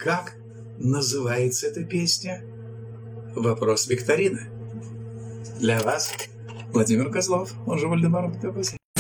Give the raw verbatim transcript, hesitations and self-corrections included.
Как называется эта песня? Вопрос викторины. Для вас Владимир Козлов, он же Вальдемар Матёвый.